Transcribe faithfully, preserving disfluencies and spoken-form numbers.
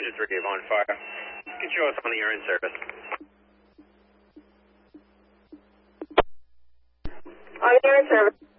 engine three on fire. Get you us on the air in service. On the air in service.